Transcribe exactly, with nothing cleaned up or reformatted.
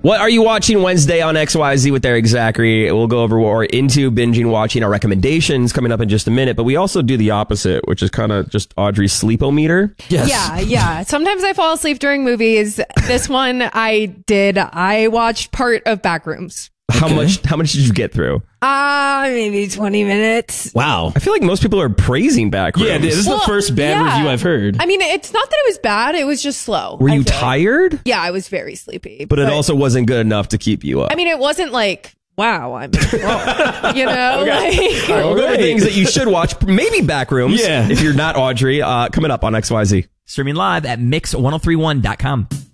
What are you watching Wednesday on X Y Z with Eric Zachary? We'll go over what we're into, binging, watching, our recommendations coming up in just a minute. But we also do the opposite, which is kind of just Audrey's sleepometer. Yes. Yeah, yeah. Sometimes I fall asleep during movies. This one I did. I watched part of Backrooms. How Okay. much? How much did you get through? Uh, maybe twenty minutes. Wow. I feel like most people are praising Backrooms. Yeah, this is Well, the first bad yeah. review I've heard. I mean, it's not that it was bad. It was just slow. Were I you feel like. tired? Yeah, I was very sleepy. But it also wasn't good enough to keep you up. I mean, it wasn't like, wow, I'm, whoa, you know, like. All right, we'll go over things that you should watch. Maybe Backrooms. Yeah. If you're not Audrey, uh, coming up on X Y Z. Streaming live at mix ten thirty-one dot com.